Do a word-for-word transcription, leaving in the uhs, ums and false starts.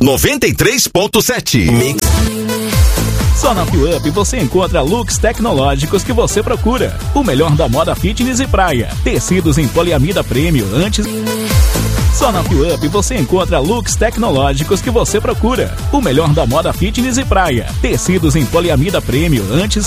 noventa e três ponto sete. Mix. Só na Fill Up você encontra looks tecnológicos que você procura. O melhor da moda fitness e praia. Tecidos em poliamida premium antes... Só na Fill Up você encontra looks tecnológicos que você procura. O melhor da moda fitness e praia. Tecidos em poliamida premium antes...